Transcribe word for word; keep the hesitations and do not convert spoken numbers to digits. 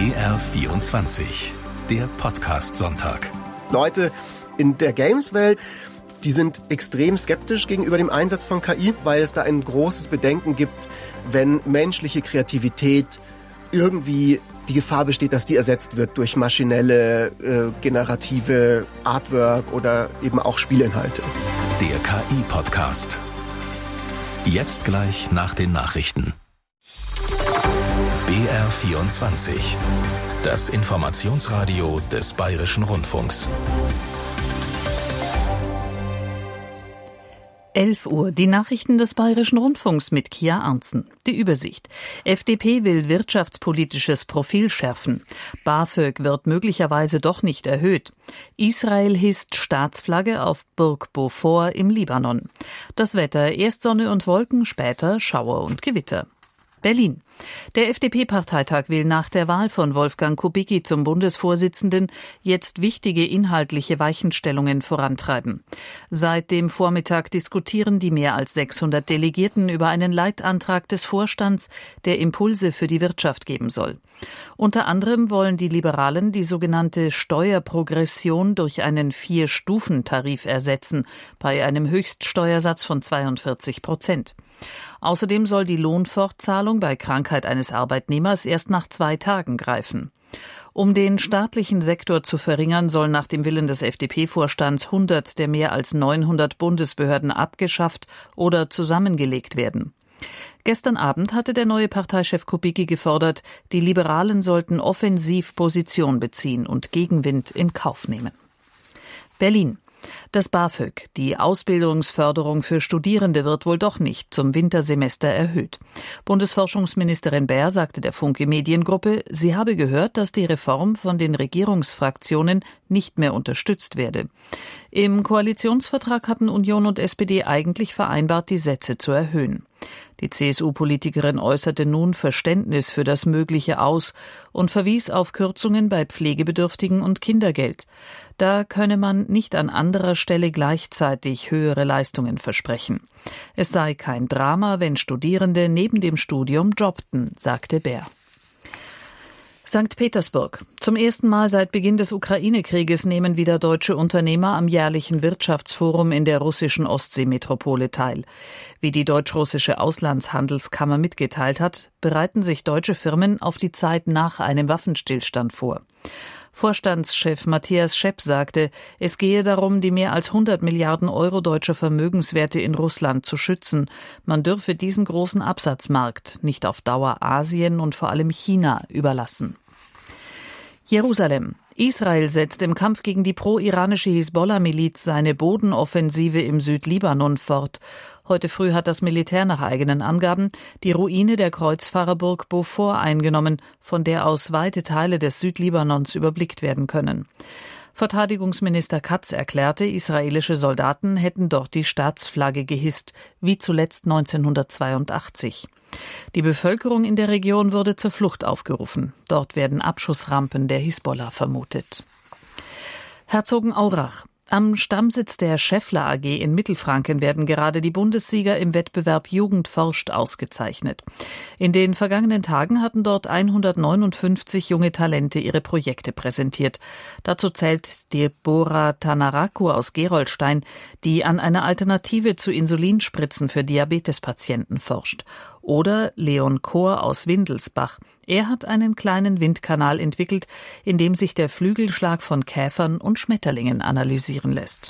B R vierundzwanzig, der Podcast-Sonntag. Leute in der Games-Welt, die sind extrem skeptisch gegenüber dem Einsatz von K I, weil es da ein großes Bedenken gibt, wenn menschliche Kreativität irgendwie die Gefahr besteht, dass die ersetzt wird durch maschinelle, äh, generative Artwork oder eben auch Spielinhalte. Der K I-Podcast. Jetzt gleich nach den Nachrichten. B R vierundzwanzig. Das Informationsradio des Bayerischen Rundfunks. elf Uhr, die Nachrichten des Bayerischen Rundfunks mit Kia Arntzen. Die Übersicht. F D P will wirtschaftspolitisches Profil schärfen. BAföG wird möglicherweise doch nicht erhöht. Israel hisst Staatsflagge auf Burg Beaufort im Libanon. Das Wetter, erst Sonne und Wolken, später Schauer und Gewitter. Berlin. Der F D P-Parteitag will nach der Wahl von Wolfgang Kubicki zum Bundesvorsitzenden jetzt wichtige inhaltliche Weichenstellungen vorantreiben. Seit dem Vormittag diskutieren die mehr als sechshundert Delegierten über einen Leitantrag des Vorstands, der Impulse für die Wirtschaft geben soll. Unter anderem wollen die Liberalen die sogenannte Steuerprogression durch einen Vier-Stufen-Tarif ersetzen, bei einem Höchststeuersatz von zweiundvierzig Prozent. Außerdem soll die Lohnfortzahlung bei Krankheit eines Arbeitnehmers erst nach zwei Tagen greifen. Um den staatlichen Sektor zu verringern, sollen nach dem Willen des F D P-Vorstands hundert der mehr als neunhundert Bundesbehörden abgeschafft oder zusammengelegt werden. Gestern Abend hatte der neue Parteichef Kubicki gefordert, die Liberalen sollten offensiv Position beziehen und Gegenwind in Kauf nehmen. Berlin. Das BAföG, die Ausbildungsförderung für Studierende, wird wohl doch nicht zum Wintersemester erhöht. Bundesforschungsministerin Baer sagte der Funke Mediengruppe, sie habe gehört, dass die Reform von den Regierungsfraktionen nicht mehr unterstützt werde. Im Koalitionsvertrag hatten Union und S P D eigentlich vereinbart, die Sätze zu erhöhen. Die C S U-Politikerin äußerte nun Verständnis für das Mögliche aus und verwies auf Kürzungen bei Pflegebedürftigen und Kindergeld. Da könne man nicht an anderer Stelle gleichzeitig höhere Leistungen versprechen. Es sei kein Drama, wenn Studierende neben dem Studium jobbten, sagte Baer. Sankt Petersburg. Zum ersten Mal seit Beginn des Ukraine-Krieges nehmen wieder deutsche Unternehmer am jährlichen Wirtschaftsforum in der russischen Ostseemetropole teil. Wie die deutsch-russische Auslandshandelskammer mitgeteilt hat, bereiten sich deutsche Firmen auf die Zeit nach einem Waffenstillstand vor. Vorstandschef Matthias Schepp sagte, es gehe darum, die mehr als hundert Milliarden Euro deutscher Vermögenswerte in Russland zu schützen. Man dürfe diesen großen Absatzmarkt nicht auf Dauer Asien und vor allem China überlassen. Jerusalem. Israel setzt im Kampf gegen die pro-iranische Hisbollah-Miliz seine Bodenoffensive im Südlibanon fort. Heute früh hat das Militär nach eigenen Angaben die Ruine der Kreuzfahrerburg Beaufort eingenommen, von der aus weite Teile des Südlibanons überblickt werden können. Verteidigungsminister Katz erklärte, israelische Soldaten hätten dort die Staatsflagge gehisst, wie zuletzt neunzehnhundertzweiundachtzig. Die Bevölkerung in der Region wurde zur Flucht aufgerufen. Dort werden Abschussrampen der Hisbollah vermutet. Herzogenaurach. Am Stammsitz der Schaeffler A G in Mittelfranken werden gerade die Bundessieger im Wettbewerb Jugend forscht ausgezeichnet. In den vergangenen Tagen hatten dort hundertneunundfünfzig junge Talente ihre Projekte präsentiert. Dazu zählt Deborah Tanaraku aus Gerolstein, die an einer Alternative zu Insulinspritzen für Diabetespatienten forscht. Oder Leon Kohr aus Windelsbach. Er hat einen kleinen Windkanal entwickelt, in dem sich der Flügelschlag von Käfern und Schmetterlingen analysieren lässt.